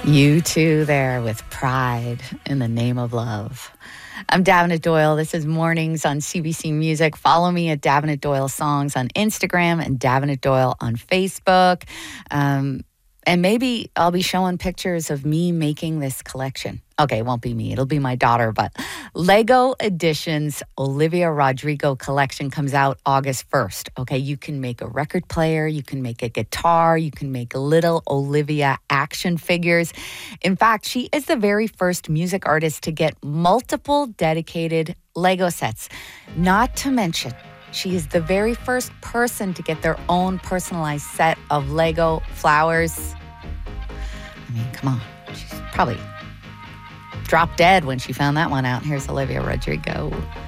You too there with Pride in the Name of Love. I'm Davenant Doyle. This is Mornings on CBC Music. Follow me at Davenant Doyle Songs on Instagram and Davenant Doyle on Facebook. And maybe I'll be showing pictures of me making this collection. Okay, it won't be me. It'll be my daughter. But Lego Editions Olivia Rodrigo collection comes out August 1st. Okay, you can make a record player. You can make a guitar. You can make little Olivia action figures. In fact, she is the very first music artist to get multiple dedicated Lego sets. Not to mention, she is the very first person to get their own personalized set of Lego flowers. I mean, come on. She's probably dropped dead when she found that one out. Here's Olivia Rodrigo.